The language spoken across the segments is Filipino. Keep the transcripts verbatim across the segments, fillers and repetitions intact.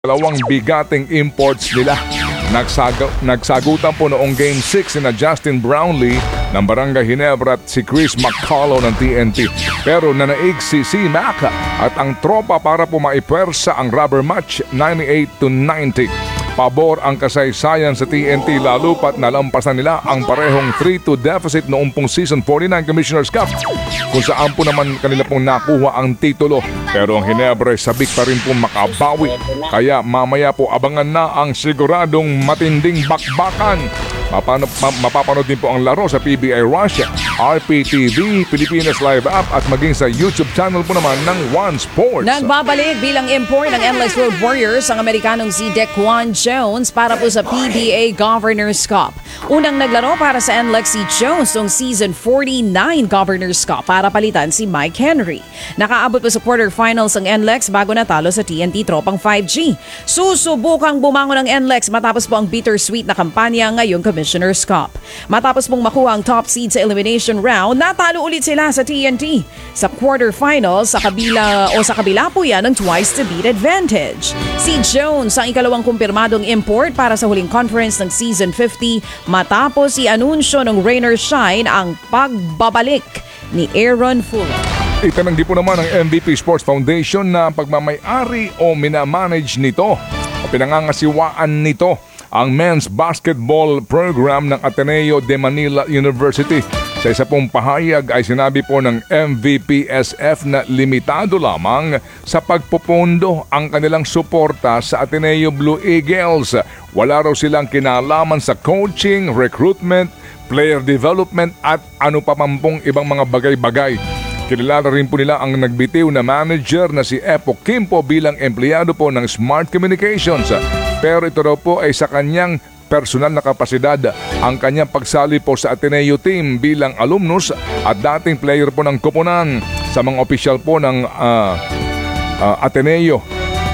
Dalawang bigating imports nila. Nagsaga, nagsagutan po noong Game six na Justin Brownlee ng Barangay Ginebra at si Chris McCullough ng T N T. Pero nanaig si C-Mac at ang tropa para po maipwersa ang rubber match ninety-eight to ninety. Pabor ang kasaysayan sa T N T lalo pat nalampasan nila ang parehong three two deficit noong pong Season forty-nine Commissioner's Cup kung saan po naman kanila pong nakuha ang titulo. Pero ang Ginebra sabik pa rin po makabawi. Kaya mamaya po abangan na ang siguradong matinding bakbakan. Mapano, ma, mapapanood din po ang laro sa P B I Russia, R P T V, Pilipinas Live App at maging sa YouTube channel po naman ng One Sports. Nagbabalik bilang import ng N L E X Road Warriors ang Amerikanong si Dequan Jones para po sa P B A Governor's Cup. Unang naglaro para sa N L E X si Jones noong Season forty-nine Governor's Cup para palitan si Mike Henry. Nakaabot po sa quarterfinals ang N L E X bago natalo sa T N T Tropang five G. Susubukang bumangon ang N L E X matapos po ang bittersweet na kampanya ngayong Commissioner's Cup. Matapos pong makuha ang top seed sa elimination round, natalo ulit sila sa T N T. Sa quarterfinals, sa kabila o sa kabila po yan ng twice to beat advantage. Si Jones ang ikalawang kumpirmadong import para sa huling conference ng Season fifty matapos i-anunsyo ng Rain or Shine ang pagbabalik ni Aaron Fuller. Itananggi po naman ng M V P Sports Foundation na pagmamayari o minamanage nito o pinangangasiwaan nito ang men's basketball program ng Ateneo de Manila University. Sa isa pong pahayag ay sinabi po ng M V P S F na limitado lamang sa pagpupundo ang kanilang suporta sa Ateneo Blue Eagles. Wala raw silang kinalaman sa coaching, recruitment, player development at ano pa man pong ibang mga bagay-bagay. Kilala rin po nila ang nagbitiw na manager na si Epo Kimpo bilang empleyado po ng Smart Communications. Pero ito raw po ay sa kanyang personal na kapasidad ang kanyang pagsali po sa Ateneo team bilang alumnus at dating player po ng koponan sa mga opisyal po ng uh, uh, Ateneo.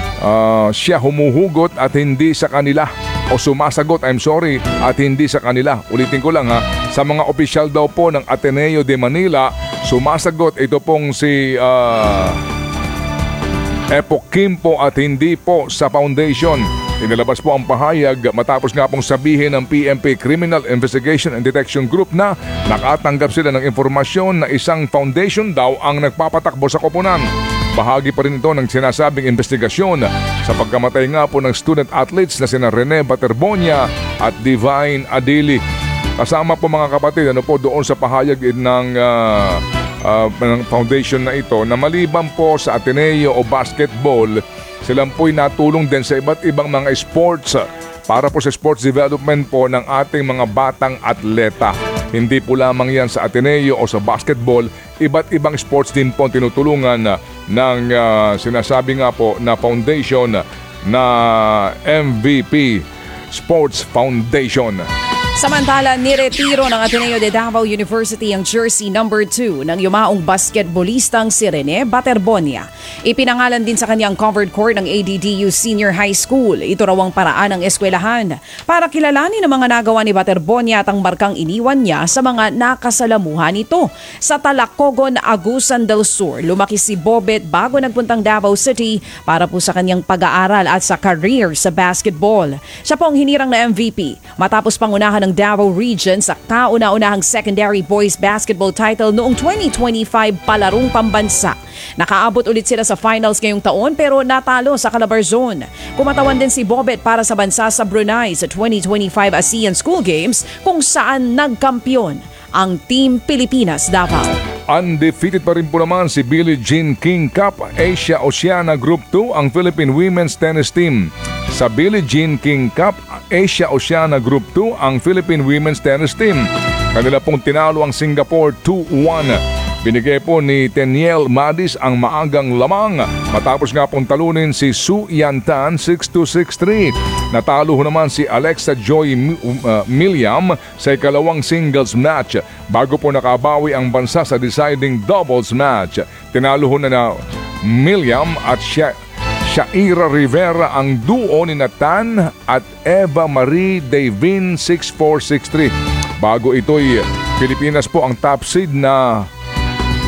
Uh, siya humuhugot at hindi sa kanila o sumasagot, I'm sorry, at hindi sa kanila. Ulitin ko lang ha, sa mga opisyal daw po ng Ateneo de Manila, sumasagot ito pong si uh, Epo Kimpo at hindi po sa foundation. Inilabas po ang pahayag matapos nga pong sabihin ng P M P Criminal Investigation and Detection Group na nakatanggap sila ng informasyon na isang foundation daw ang nagpapatakbo sa koponan. Bahagi pa rin ito ng sinasabing investigasyon sa pagkamatay nga po ng student athletes na sina Rene Baterbonia at Divine Adili. Kasama po mga kapatid, ano po doon sa pahayag ng uh, uh, ng foundation na ito na maliban po sa Ateneo o basketball, silang po'y natulong din sa iba't ibang mga sports para po sa sports development po ng ating mga batang atleta. Hindi po lamang yan sa Ateneo o sa basketball, iba't ibang sports din po tinutulungan ng uh, sinasabi nga po na foundation na M V P Sports Foundation. Samantala, niretiro ng Ateneo de Davao University ang jersey number two ng yumaong basketballistang si Rene Baterbonia. Ipinangalan din sa kanyang covered court ng A D D U Senior High School. Ito raw ang paraan ng eskwelahan para kilalanin ang mga nagawa ni Baterbonia at ang markang iniwan niya sa mga nakasalamuhan nito. Sa Talacogon, Agusan del Sur, lumaki si Bobet bago nagpuntang Davao City para po sa kanyang pag-aaral at sa career sa basketball. Siya po ang hinirang na M V P matapos pangunahan ng Davao Region sa kauna-unahang secondary boys basketball title noong twenty twenty-five palarong pambansa. Nakaabot ulit sila sa finals ngayong taon pero natalo sa Calabarzon. Kumatawan din si Bobet para sa bansa sa Brunei sa twenty twenty-five ASEAN School Games kung saan nagkampiyon ang Team Pilipinas Davao. Undefeated pa rin po naman si Billie Jean King Cup Asia Oceania Group two ang Philippine Women's Tennis Team. Sa Billie Jean King Cup Asia Oceania Group two ang Philippine Women's Tennis Team. Kanila pong tinalo ang Singapore two one. Binigay po ni Teniel Madis ang maagang lamang matapos nga pong talunin si Su Yantan six two six three. Natalo naman si Alexa Joy uh, Milliam sa ikalawang singles match bago po nakabawi ang bansa sa deciding doubles match. Tinalo na na Milliam at siya Shaira Rivera ang duo ni Nathan at Eva Marie Davin six four six three. Bago ito'y Pilipinas po ang top seed na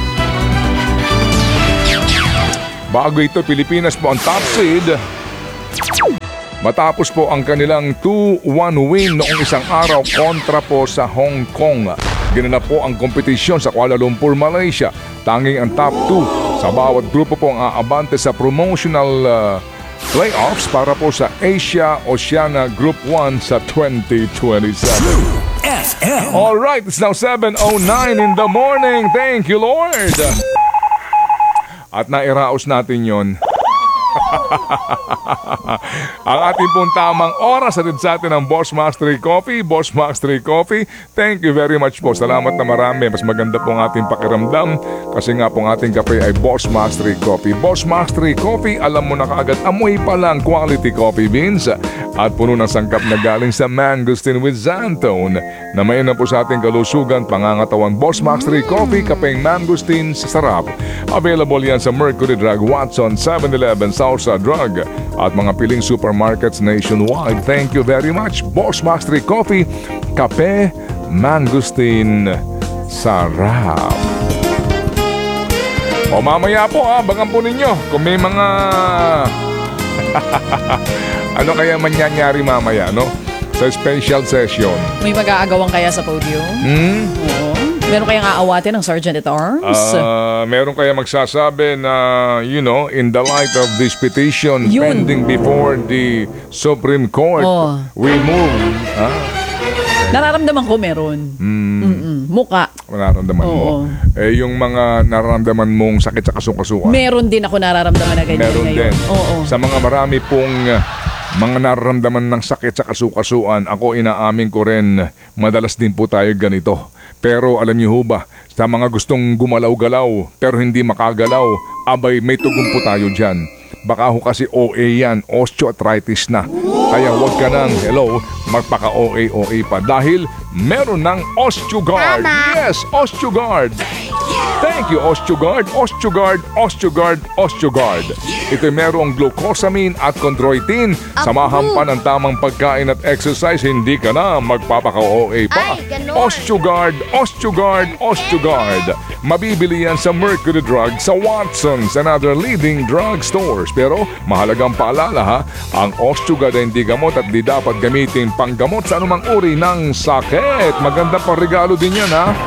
Bago ito, Pilipinas po ang top seed Matapos po ang kanilang two one win noong isang araw kontra po sa Hong Kong. Ginanap po ang kompetisyon sa Kuala Lumpur, Malaysia. Tanging ang top two sa bawat grupo po ang aabante sa promotional uh, playoffs para po sa Asia Oceania Group one sa twenty twenty-seven. F M. Alright, it's now seven oh nine in the morning. Thank you, Lord. At nairaos natin yon. Ang ating pong tamang oras at sa atin ang Boss Max three Coffee. Boss Max three Coffee, thank you very much po. Salamat na marami. Mas maganda po ang ating pakiramdam kasi nga po ang ating kape ay Boss Max three Coffee. Boss Max three Coffee, alam mo na kaagad, amoy pa lang quality coffee beans at puno ng sangkap na galing sa mangosteen with xantone na may na po sa ating kalusugan, pangangatawan. Boss Max three Coffee, kapeng mangosteen sa sarap. Available yan sa Mercury Drug, Watson, seven eleven, Salsa Drug at mga piling supermarkets nationwide. Thank you very much. Boss Max three Coffee, kape, mangosteen, sarap. O mamaya po ha, bagan po ninyo kung may mga ano kaya mangyayari mamaya, no? Sa special session. May mag-aagawan kaya sa podium? Hmm? Oo. Meron kayang aawatin ng Sergeant at Arms? Uh, meron kaya magsasabi na, you know, in the light of this petition Yun. pending before the Supreme Court, Oh. we move. Ha? Nararamdaman ko meron. Mm-mm. Muka. Nararamdaman mo. Oo. Eh, yung mga nararamdaman mong sakit sa kasukasuan. Meron din ako nararamdaman na ganyan Meron ngayon. din. Oo. Sa mga marami pong uh, mga nararamdaman ng sakit sa kasukasuan, ako inaamin ko rin, madalas din po tayo ganito. Pero alam niyo ho ba, sa mga gustong gumalaw-galaw pero hindi makagalaw, abay may tugong po tayo dyan. Baka ho kasi O A yan, osteoarthritis na. Kaya huwag ka nang, hello, magpaka-O A O A pa. Dahil meron ng Osteogard. Yes, Osteogard. Thank you, Osteogard, Osteogard, Osteogard, Osteogard. Ito'y merong glucosamine at chondroitin. Samahan pa ng tamang pagkain at exercise, hindi ka na magpapaka-O A pa. Ay, ganun. Osteogard, Osteogard, Osteogard. Mabibili yan sa Mercury Drug, sa Watsons and other leading drug stores. Pero mahalagang paalala ha, ang Osteogard ay hindi gamot at di dapat gamitin panggamot sa anumang uri ng sakit. Maganda pa regalo din yan ha.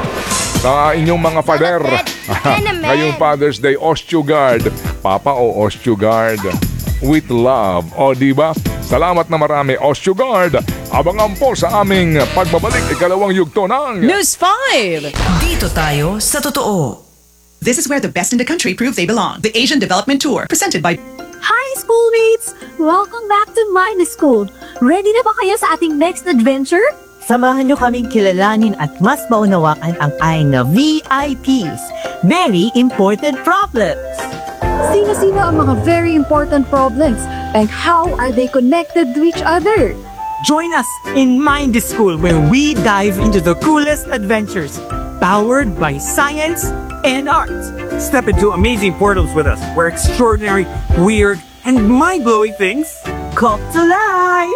Sa inyong mga father. Ngayong Father's Day, Osteogard. Papa o Osteogard. With love. O diba? Salamat na marami, Osteogard. Abangan po sa aming pagbabalik ikalawang yugto ng News five! Dito tayo sa totoo. This is where the best in the country prove they belong. The Asian Development Tour, presented by... Hi, schoolmates! Welcome back to Mind School. Ready na ba kayo sa ating next adventure? Samahan nyo kaming kilalanin at mas maunawakan ang I N A V I Ps, Very Important Problems. Sino-sino ang mga very important problems and how are they connected to each other? Join us in Mind School where we dive into the coolest adventures, powered by science and arts. Step into amazing portals with us where extraordinary, weird, and mind-blowing things Come to life!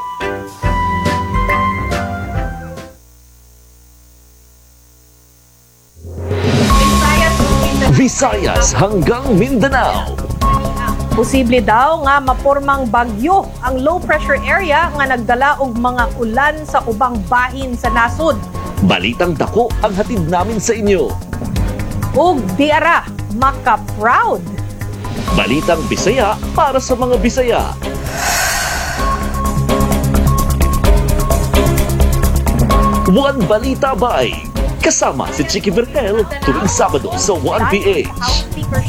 Visayas hanggang Mindanao. Posible daw nga mapormang bagyo ang low pressure area nga nagdala og mga ulan sa ubang bahin sa nasod. Balitang dako ang hatid namin sa inyo. Ug diara maka-proud. Balitang Bisaya para sa mga Bisaya. One Balita Bay. Kasama si Chicky Vergel tuwing Sabado sa one P H.